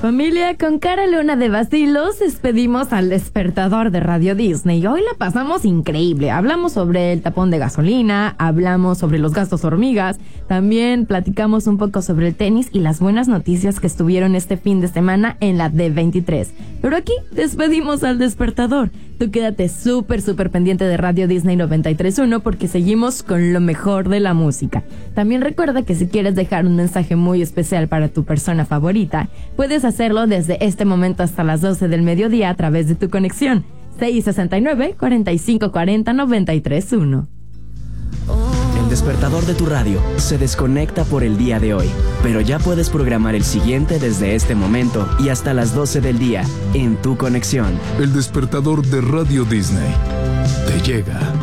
Familia, con Cara Luna de Bastilos despedimos al despertador de Radio Disney. Hoy la pasamos increíble. Hablamos sobre el tapón de gasolina, hablamos sobre los gastos hormigas, también platicamos un poco sobre el tenis y las buenas noticias que estuvieron este fin de semana en la D23. Pero aquí despedimos al despertador. Tú quédate súper pendiente de Radio Disney 93.1 porque seguimos con lo mejor de la música. También recuerda que si quieres dejar un mensaje muy especial para tu persona favorita, puedes hacerlo desde este momento hasta las 12 del mediodía a través de tu conexión 669-4540-931. El despertador de tu radio se desconecta por el día de hoy, pero ya puedes programar el siguiente desde este momento y hasta las 12 del día en tu conexión. El despertador de Radio Disney te llega.